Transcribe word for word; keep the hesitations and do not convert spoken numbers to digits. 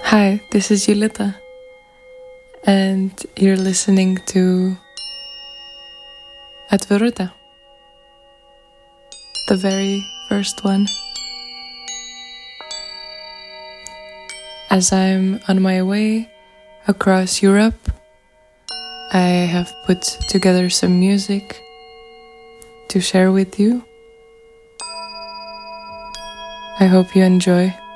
Hi, this is Yulita, and you're listening to Atviruta, the very first one. As I'm on my way across Europe, I have put together some music to share with you. I hope you enjoy.